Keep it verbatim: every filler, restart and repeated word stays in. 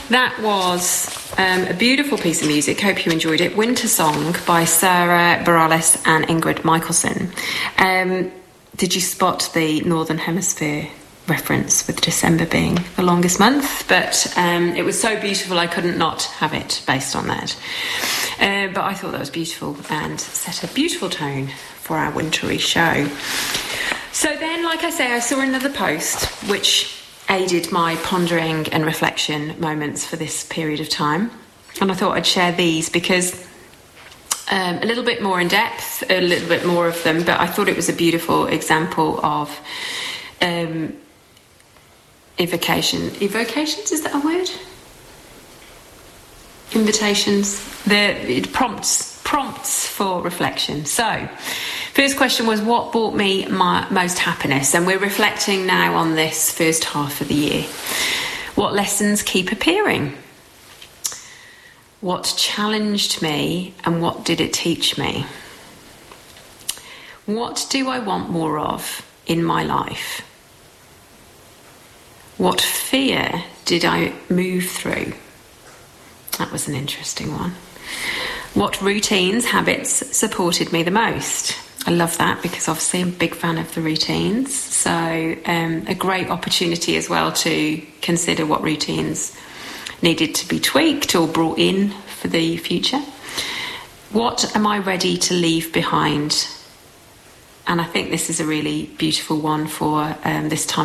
That was um, a beautiful piece of music. Hope you enjoyed it. Winter Song by Sarah Bareilles and Ingrid Michaelson. Um, did you spot the Northern Hemisphere reference with December being the longest month? But um, it was so beautiful I couldn't not have it based on that. Uh, but I thought that was beautiful and set a beautiful tone for our wintry show. So then, like I say, I saw another post which aided my pondering and reflection moments for this period of time. And I thought I'd share these because um, a little bit more in depth, a little bit more of them, but I thought it was a beautiful example of um, evocation. Evocations, is that a word? Invitations. The, it prompts, prompts for reflection. So, first question was, what brought me my most happiness? And we're reflecting now on this first half of the year. What lessons keep appearing? What challenged me and what did it teach me? What do I want more of in my life? What fear did I move through? That was an interesting one. What routines, habits supported me the most? I love that because obviously I'm a big fan of the routines. So um, a great opportunity as well to consider what routines needed to be tweaked or brought in for the future. What am I ready to leave behind? And I think this is a really beautiful one for um, this time